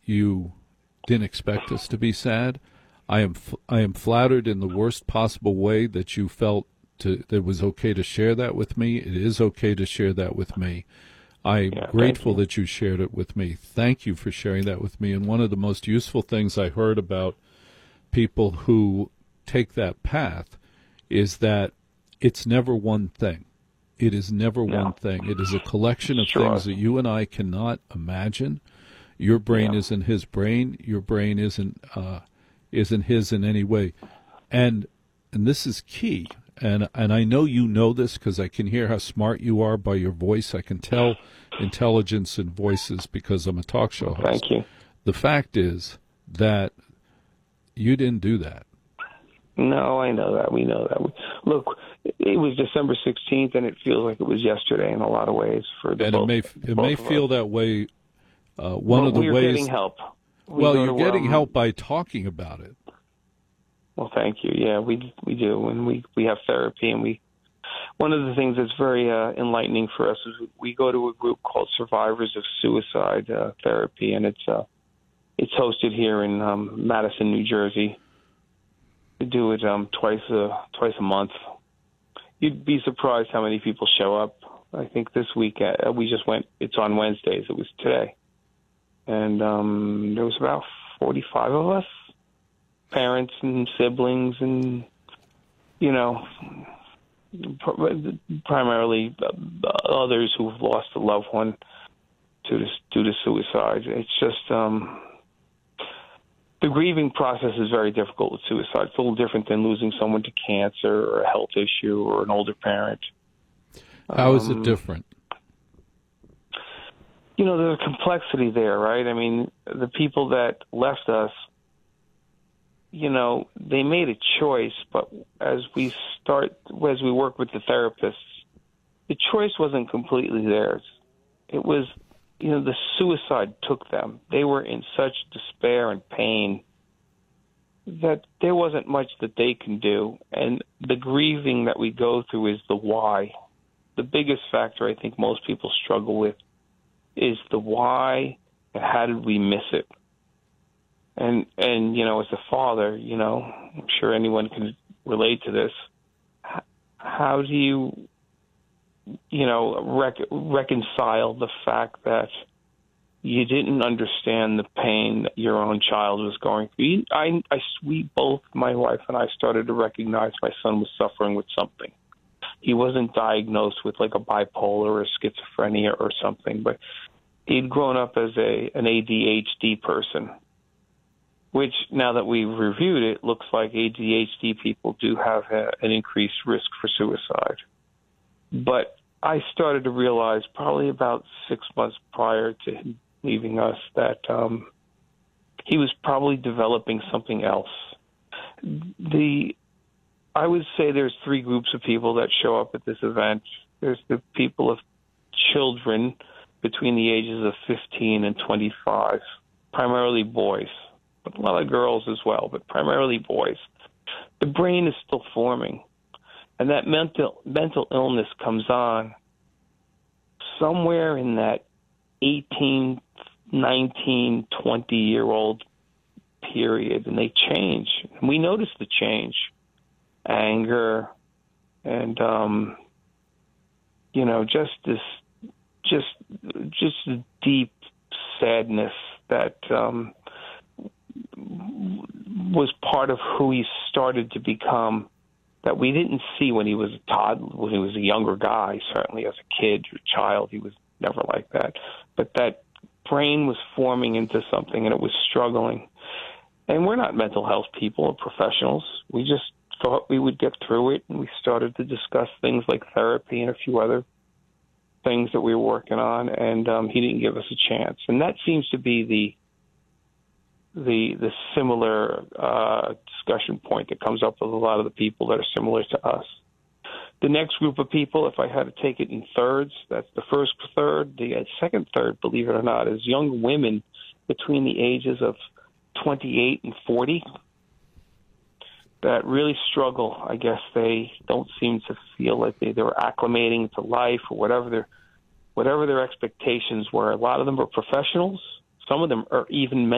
you didn't expect us to be sad. I am flattered in the worst possible way that you felt that it was okay to share that with me. It is okay to share that with me. I'm grateful that you shared it with me. Thank you for sharing that with me. And one of the most useful things I heard about people who take that path is that it's never one thing. It is never one thing. It is a collection of things that you and I cannot imagine. Your brain isn't his brain. Your brain isn't his in any way. And this is key. And I know you know this because I can hear how smart you are by your voice. I can tell intelligence in voices because I'm a talk show host. Thank you. The fact is that you didn't do that. No, I know that. We know that. Look, it was December 16th, and it feels like it was yesterday in a lot of ways. It may feel that way. One of the ways. We're getting help. You're getting help by talking about it. Well, thank you. Yeah, we do, and we have therapy, and one of the things that's very enlightening for us is we go to a group called Survivors of Suicide Therapy, and it's hosted here in Madison, New Jersey. We do it twice a month. You'd be surprised how many people show up. I think this week we just went. It's on Wednesdays. It was today, and there was about 45 of us. Parents and siblings and, primarily others who've lost a loved one due to suicide. It's just the grieving process is very difficult with suicide. It's a little different than losing someone to cancer or a health issue or an older parent. How is it different? There's a complexity there, right? I mean, the people that left us, they made a choice, but as we work with the therapists, the choice wasn't completely theirs. It was, the suicide took them. They were in such despair and pain that there wasn't much that they can do. And the grieving that we go through is the why. The biggest factor I think most people struggle with is the why and how did we miss it? And as a father, I'm sure anyone can relate to this. How do you, reconcile the fact that you didn't understand the pain that your own child was going through? We both, my wife and I, started to recognize my son was suffering with something. He wasn't diagnosed with like a bipolar or schizophrenia or something, but he'd grown up as an ADHD person, which now that we've reviewed it, looks like ADHD people do have an increased risk for suicide. But I started to realize probably about 6 months prior to him leaving us that he was probably developing something else. I would say there's three groups of people that show up at this event. There's the people of children between the ages of 15 and 25, primarily boys, but a lot of girls as well, but primarily boys. The brain is still forming, and that mental illness comes on somewhere in that 18, 19, 20-year-old period, and they change. And we notice the change, anger, and just deep sadness that was part of who he started to become, that we didn't see when he was a toddler, when he was a younger guy. Certainly as a kid or child, he was never like that. But that brain was forming into something, and it was struggling. And we're not mental health people or professionals. We just thought we would get through it, and we started to discuss things like therapy and a few other things that we were working on, and he didn't give us a chance. And that seems to be the similar discussion point that comes up with a lot of the people that are similar to us. The next group of people, if I had to take it in thirds, that's the first third. The second third, believe it or not, is young women between the ages of 28 and 40 that really struggle. I guess they don't seem to feel like they're acclimating to life or whatever their expectations were. A lot of them are professionals. Some of them are even